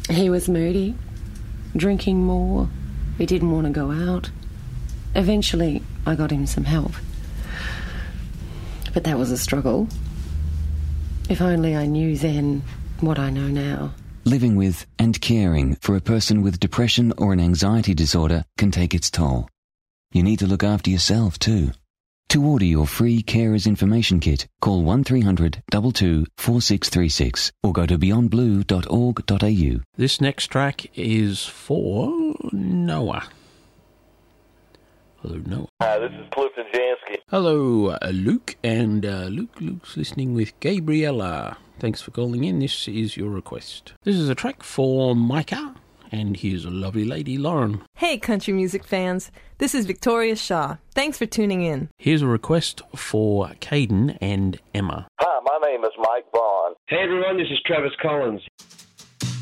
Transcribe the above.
He was moody, drinking more. He didn't want to go out. Eventually, I got him some help. But that was a struggle. If only I knew then what I know now. Living with and caring for a person with depression or an anxiety disorder can take its toll. You need to look after yourself too. To order your free Carers Information Kit, call 1300 22 4636 or go to beyondblue.org.au. This next track is for Noah. Hello, Noah. Hi, this is Clifton Jansky. Hello, Luke. And Luke's listening with Gabriella. Thanks for calling in. This is your request. This is a track for Micah. And here's a lovely lady, Lauren. Hey, country music fans. This is Victoria Shaw. Thanks for tuning in. Here's a request for Caden and Emma. Hi, my name is Mike Vaughn. Hey everyone, this is Travis Collins.